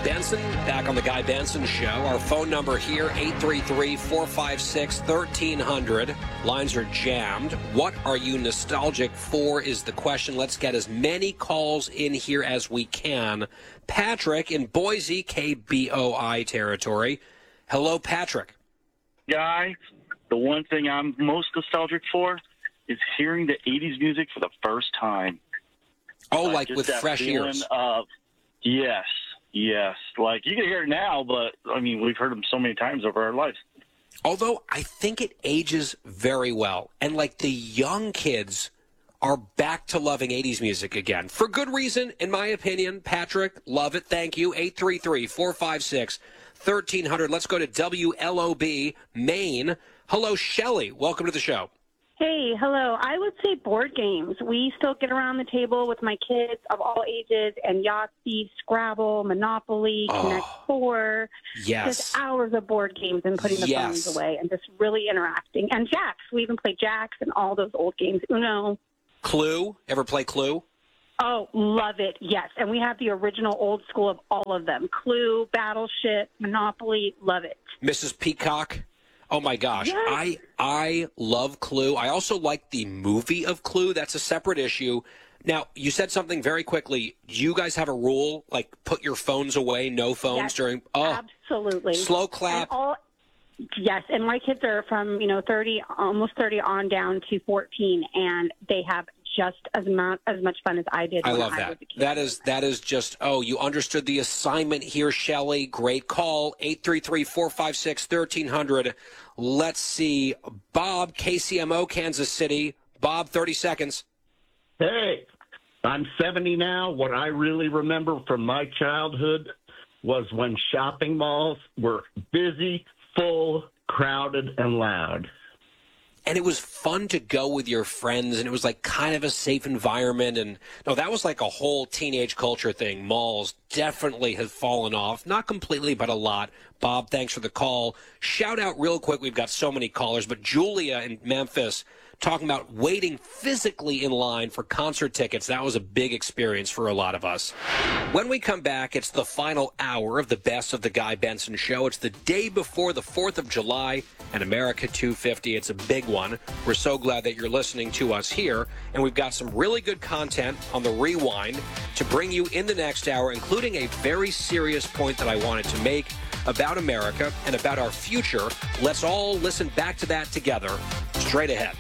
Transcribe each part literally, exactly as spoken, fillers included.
Benson, back on the Guy Benson Show. Our phone number here, eight three three, four five six, one three zero zero. Lines are jammed. What are you nostalgic for is the question. Let's get as many calls in here as we can. Patrick in Boise, K B O I territory. Hello, Patrick. Guy, the one thing I'm most nostalgic for is hearing the eighties music for the first time. Oh, like, like just with that fresh feeling ears. Of, yes, yes. Like, you can hear it now, but, I mean, we've heard them so many times over our lives. Although I think it ages very well. And, like, the young kids are back to loving eighties music again. For good reason, in my opinion. Patrick, love it. Thank you. eight three three, four five six, one three zero zero. Let's go to W L O B, Maine. Hello, Shelley. Welcome to the show. Hey, hello. I would say board games. We still get around the table with my kids of all ages and Yahtzee, Scrabble, Monopoly, Oh, Connect Four. yes. Just hours of board games and putting the Yes. phones away and just really interacting. And Jacks. We even play Jacks and all those old games. Uno. Clue? Ever play Clue? Oh, love it. Yes. And we have the original old school of all of them. Clue, Battleship, Monopoly. Love it. Missus Peacock? Oh, my gosh. Yes. I I love Clue. I also like the movie of Clue. That's a separate issue. Now, you said something very quickly. Do you guys have a rule, like put your phones away, no phones Yes, during... Oh, absolutely. slow clap. And all, yes, and my kids are from, you know, thirty, almost thirty on down to fourteen, and they have just as much as much fun as I did. I when love I that. Was a kid. That is that is just, oh, you understood the assignment here, Shelley. Great call. eight three three, four five six, one three zero zero. Let's see. Bob, K C M O, Kansas City. Bob, thirty seconds. Hey, I'm seventy now. What I really remember from my childhood was when shopping malls were busy, full, crowded, and loud. And it was fun to go with your friends, and it was like kind of a safe environment. And no, that was like a whole teenage culture thing. Malls definitely have fallen off. Not completely, but a lot. Bob, thanks for the call. Shout out real quick. We've got so many callers, but Julia in Memphis talking about waiting physically in line for concert tickets. That was a big experience for a lot of us. When we come back, it's the final hour of the Best of the Guy Benson Show. It's the day before the fourth of July and America two fifty. It's a big one. We're so glad that you're listening to us here, and we've got some really good content on the Rewind to bring you in the next hour, including a very serious point that I wanted to make about America and about our future. Let's all listen back to that together straight ahead.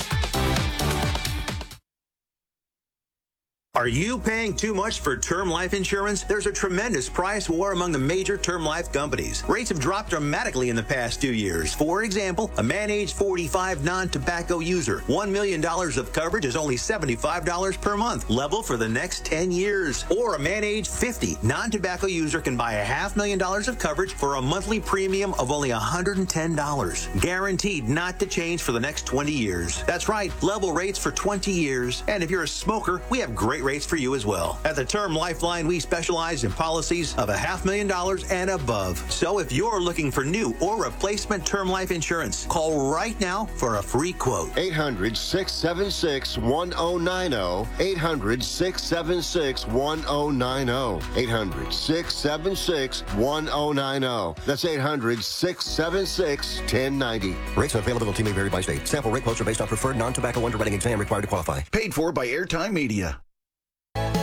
Are you paying too much for term life insurance? There's a tremendous price war among the major term life companies. Rates have dropped dramatically in the past two years. For example, a man age forty-five non-tobacco user, one million dollars of coverage is only seventy-five dollars per month, level for the next ten years. Or a man age fifty non-tobacco user can buy a half million dollars of coverage for a monthly premium of only one hundred ten dollars. Guaranteed not to change for the next twenty years. That's right, level rates for twenty years. And if you're a smoker, we have great rates for you as well. At the Term Lifeline, we specialize in policies of a half million dollars and above. So if you're looking for new or replacement term life insurance, call right now for a free quote. eight hundred, six seven six, one oh nine oh. eight hundred, six seven six, one oh nine oh. eight hundred, six seven six, one oh nine oh. That's eight hundred, six seven six, one oh nine oh. Rates and availability may vary by state. Sample rate quotes are based on preferred non-tobacco underwriting exam required to qualify. Paid for by Airtime Media.